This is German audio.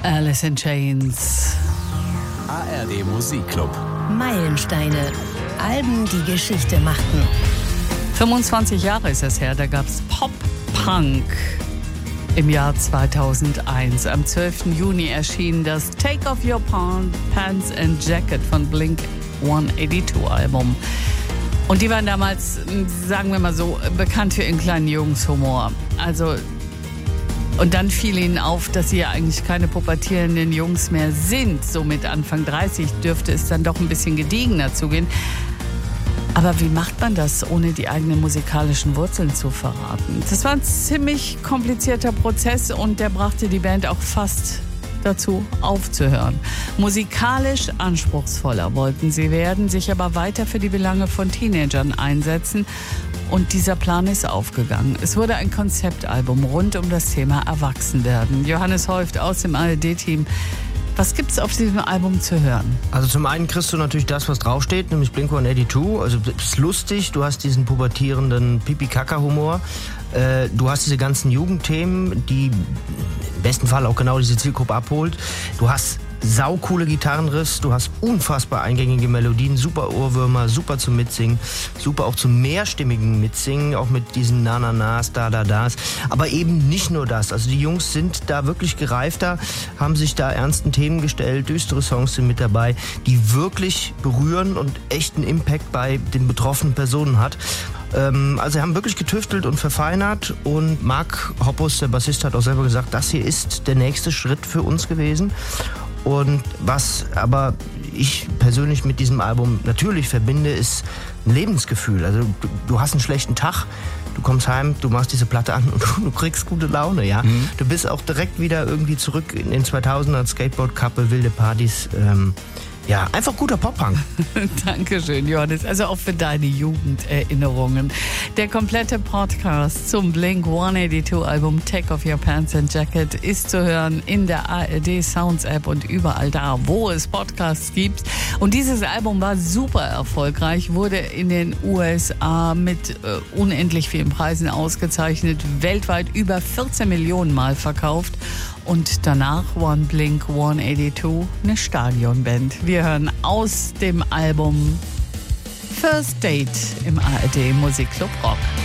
Alice in Chains. ARD Musikclub. Meilensteine. Alben, die Geschichte machten. 25 Jahre ist es her, da gab es Pop-Punk im Jahr 2001. Am 12. Juni erschien das Take Off Your Pants and Jacket von Blink 182 Album. Und die waren damals, sagen wir mal so, bekannt für ihren kleinen Jungshumor. Und dann fiel ihnen auf, dass sie ja eigentlich keine pubertierenden Jungs mehr sind. So mit Anfang 30 dürfte es dann doch ein bisschen gediegener zugehen. Aber wie macht man das, ohne die eigenen musikalischen Wurzeln zu verraten? Das war ein ziemlich komplizierter Prozess und der brachte die Band auch fast dazu, aufzuhören. Musikalisch anspruchsvoller wollten sie werden, sich aber weiter für die Belange von Teenagern einsetzen. Und dieser Plan ist aufgegangen. Es wurde ein Konzeptalbum rund um das Thema Erwachsenwerden. Johannes Häuft aus dem ARD-Team. Was gibt's auf diesem Album zu hören? Also zum einen kriegst du natürlich das, was draufsteht, nämlich Blink 182. Also es ist lustig, du hast diesen pubertierenden Pipi-Kaka-Humor. Du hast diese ganzen Jugendthemen, die im besten Fall auch genau diese Zielgruppe abholt. Du hast saucoole Gitarrenriffs, du hast unfassbar eingängige Melodien, super Ohrwürmer, super zum Mitsingen, super auch zum mehrstimmigen Mitsingen, auch mit diesen Na-Na-Nas, Da-Da-Das. Aber eben nicht nur das. Also die Jungs sind da wirklich gereifter, haben sich da ernsten Themen gestellt, düstere Songs sind mit dabei, die wirklich berühren und echten Impact bei den betroffenen Personen hat. Also sie haben wirklich getüftelt und verfeinert und Mark Hoppus, der Bassist, hat auch selber gesagt, das hier ist der nächste Schritt für uns gewesen. Und was aber ich persönlich mit diesem Album natürlich verbinde, ist ein Lebensgefühl. Also du hast einen schlechten Tag, du kommst heim, du machst diese Platte an und du kriegst gute Laune, ja. Mhm. Du bist auch direkt wieder irgendwie zurück in den 2000ern, Skateboard-Couple, wilde Partys. Ja, einfach guter Pop-Punk. Dankeschön, Johannes. Also auch für deine Jugenderinnerungen. Der komplette Podcast zum Blink 182 Album Take Off Your Pants and Jacket ist zu hören in der ARD Sounds App und überall da, wo es Podcasts gibt. Und dieses Album war super erfolgreich, wurde in den USA mit unendlich vielen Preisen ausgezeichnet, weltweit über 14 Millionen Mal verkauft. Und danach waren Blink 182 eine Stadionband. Wir hören aus dem Album First Date im ARD Musikclub Rock.